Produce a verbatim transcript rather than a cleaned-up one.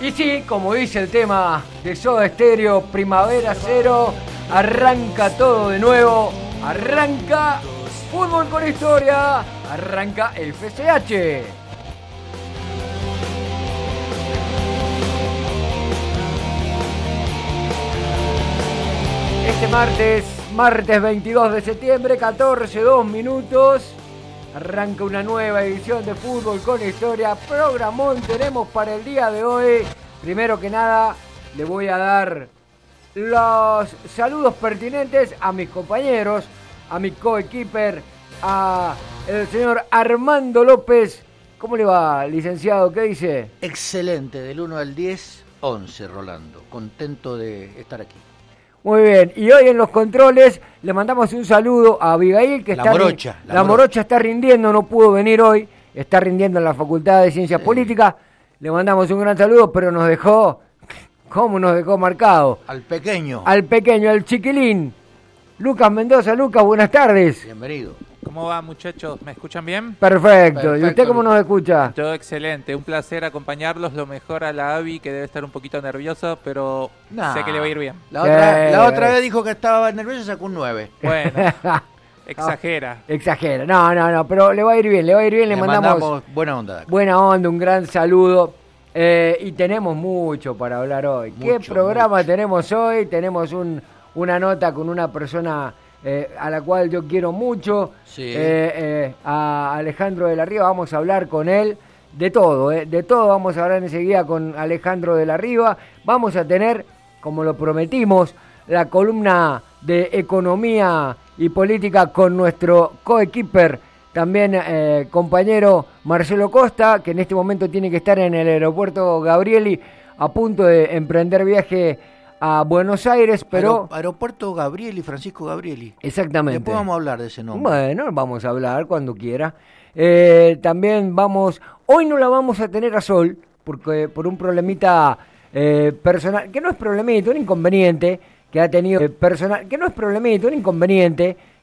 Y sí, como dice el tema de Soda Stereo, Primavera Cero, arranca todo de nuevo, arranca Fútbol con Historia, arranca F C H. Este martes, martes veintidós de septiembre, catorce, dos minutos, arranca una nueva edición de Fútbol con Historia. Programón tenemos para el día de hoy. Primero que nada, le voy a dar los saludos pertinentes a mis compañeros, a mi coequiper, a el señor Armando López. ¿Cómo le va, licenciado? ¿Qué dice? Excelente, del uno al diez, once, Rolando. Contento de estar aquí. Muy bien, y hoy en los controles le mandamos un saludo a Abigail, que la está... Morocha, La, la Morocha está rindiendo, no pudo venir hoy, está rindiendo en la Facultad de Ciencias sí. Políticas. Le mandamos un gran saludo, pero nos dejó... ¿Cómo nos dejó marcado? Al pequeño. Al pequeño, al chiquilín. Lucas Mendoza. Lucas, buenas tardes. Bienvenido. ¿Cómo va, muchachos? ¿Me escuchan bien? Perfecto. Perfecto. ¿Y usted cómo nos escucha? Todo excelente. Un placer acompañarlos. Lo mejor a la Abby, que debe estar un poquito nerviosa, pero nah, sé que le va a ir bien. La otra, la otra vez dijo que estaba nerviosa y sacó un nueve. Bueno, exagera. No, exagera. No, no, no, pero le va a ir bien, le va a ir bien. Le, le mandamos, mandamos buena onda. Buena onda, un gran saludo. Eh, y tenemos mucho para hablar hoy. Mucho, ¿Qué programa mucho. tenemos hoy? Tenemos un, una nota con una persona... Eh, a la cual yo quiero mucho, sí. eh, eh, a Alejandro de la Riva. Vamos a hablar con él de todo, eh, de todo vamos a hablar enseguida con Alejandro de la Riva. Vamos a tener, como lo prometimos, la columna de economía y política con nuestro coequiper, también eh, compañero Marcelo Costa, que en este momento tiene que estar en el aeropuerto Gabrieli, a punto de emprender viaje a Buenos Aires, pero... Aeropuerto Gabrieli, Francisco Gabrieli. Exactamente. Después vamos a hablar de ese nombre. Bueno, vamos a hablar cuando quiera. Eh, también vamos... Hoy no la vamos a tener a Sol, porque por un problemita eh, personal, que no es problemita, un inconveniente que ha tenido eh, personal, que no es problemita, un inconveniente